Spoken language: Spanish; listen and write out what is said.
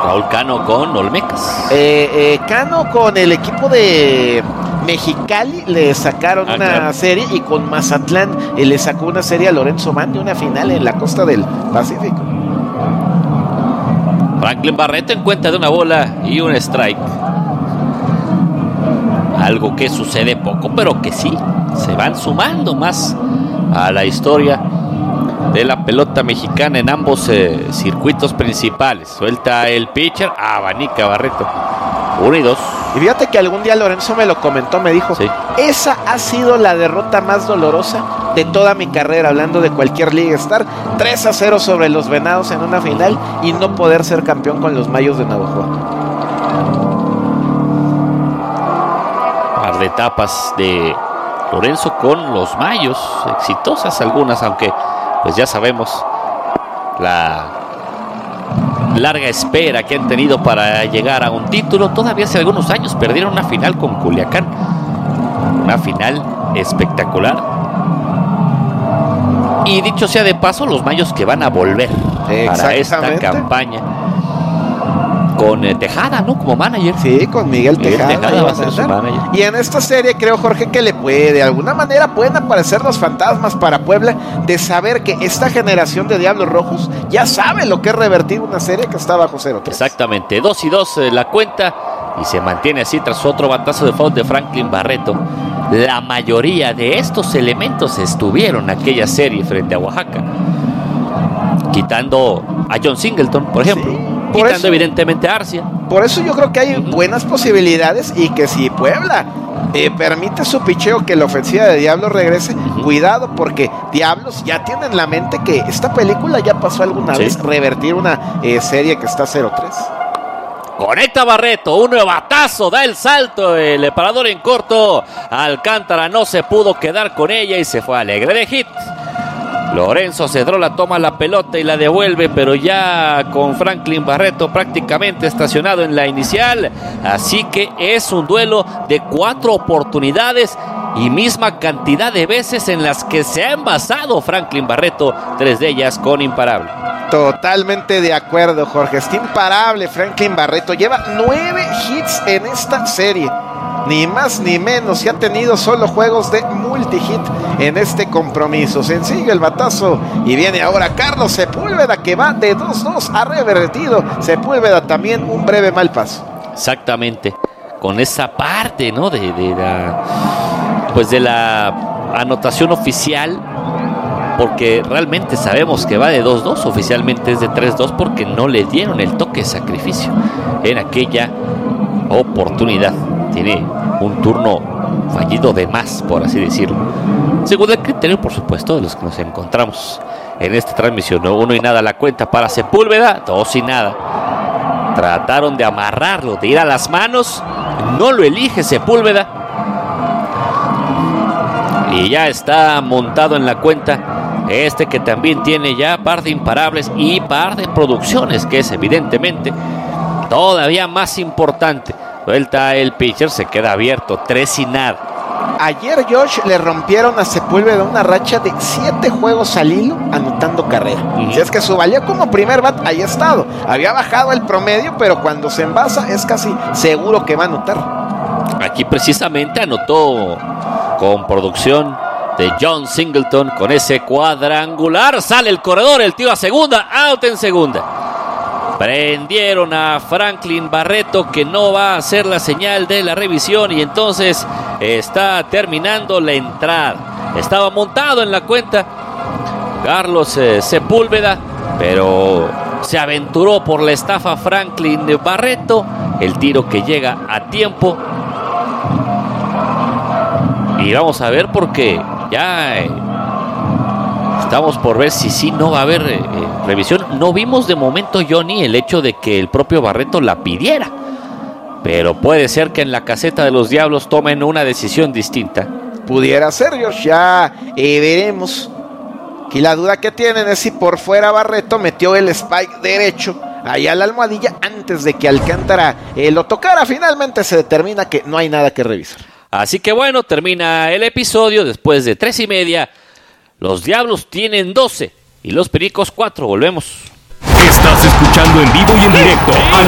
Raúl Cano con Olmecas. Cano con el equipo de Mexicali le sacaron una serie, y con Mazatlán le sacó una serie a Lorenzo Mandi, una final en la costa del Pacífico. Franklin Barreto en cuenta de una bola y un strike. Algo que sucede poco, pero que sí, se van sumando más a la historia de la pelota mexicana en ambos circuitos principales. Suelta el pitcher, abanica Barreto. 1-2. Y fíjate que algún día Lorenzo me lo comentó, me dijo, sí, esa ha sido la derrota más dolorosa de toda mi carrera, hablando de cualquier liga, estar 3-0 sobre los Venados en una final y no poder ser campeón con los Mayos de Navajo. Par de etapas de Lorenzo con los Mayos, exitosas algunas, aunque pues ya sabemos la larga espera que han tenido para llegar a un título. Todavía hace algunos años perdieron una final con Culiacán, una final espectacular. Y dicho sea de paso, los Mayos que van a volver para esta campaña con Tejada, ¿no? Como manager. Sí, con Miguel Tejada va a ser su manager. Y en esta serie creo, Jorge, que de alguna manera pueden aparecer los fantasmas para Puebla, de saber que esta generación de Diablos Rojos ya sabe lo que es revertir una serie que está bajo 0-3. Exactamente, 2-2 la cuenta, y se mantiene así tras otro batazo de foul de Franklin Barreto. La mayoría de estos elementos estuvieron en aquella serie frente a Oaxaca, quitando a John Singleton, por ejemplo. Sí. Quitando eso, evidentemente a Arcia. Por eso yo creo que hay buenas posibilidades, y que si Puebla permite su picheo, que la ofensiva de Diablos regrese, cuidado, porque Diablos ya tiene en la mente que esta película ya pasó alguna vez, revertir una serie que está 0-3. Conecta Barreto, un batazo, da el salto, el parador en corto. Alcántara no se pudo quedar con ella y se fue alegre de hit. Lorenzo Cedrola toma la pelota y la devuelve, pero ya con Franklin Barreto prácticamente estacionado en la inicial. Así que es un duelo de 4 oportunidades y misma cantidad de veces en las que se ha envasado Franklin Barreto, 3 de ellas con imparable. Totalmente de acuerdo, Jorge. Está imparable Franklin Barreto. Lleva 9 hits en esta serie. Ni más ni menos, y ha tenido solo juegos de multi-hit en este compromiso. Sencillo el batazo, y viene ahora Carlos Sepúlveda, que va de 2-2, ha revertido Sepúlveda también un breve mal paso. Exactamente, con esa parte, ¿no? de la anotación oficial, porque realmente sabemos que va de 2-2, oficialmente es de 3-2, porque no le dieron el toque de sacrificio en aquella oportunidad. Tiene un turno fallido de más, por así decirlo, según el criterio, por supuesto, de los que nos encontramos en esta transmisión. 1-0 la cuenta para Sepúlveda, 2-0. Trataron de amarrarlo, de ir a las manos, no lo elige Sepúlveda, y ya está montado en la cuenta que también tiene ya par de imparables y par de producciones, que es evidentemente todavía más importante. Suelta el pitcher, se queda abierto, 3-0. Ayer, Josh, le rompieron a Sepúlveda una racha de 7 juegos al hilo anotando carrera. Si es que su valía como primer bat ahí ha estado. Había bajado el promedio, pero cuando se envasa es casi seguro que va a anotar. Aquí precisamente anotó con producción de John Singleton con ese cuadrangular. Sale el corredor, el tiro a segunda, out en segunda. Prendieron a Franklin Barreto, que no va a hacer la señal de la revisión, y entonces está terminando la entrada. Estaba montado en la cuenta Carlos Sepúlveda, pero se aventuró por la estafa Franklin Barreto. El tiro que llega a tiempo. Y vamos a ver, porque ya estamos por ver si sí no va a haber revisión. No vimos de momento, Johnny, el hecho de que el propio Barreto la pidiera, pero puede ser que en la caseta de los Diablos tomen una decisión distinta. Pudiera ser, George, ya veremos. Aquí la duda que tienen es si por fuera Barreto metió el spike derecho allá a la almohadilla antes de que Alcántara lo tocara. Finalmente se determina que no hay nada que revisar. Así que bueno, termina el episodio después de 3:30. Los Diablos tienen 12 y los Pericos 4. Volvemos. Estás escuchando en vivo y en directo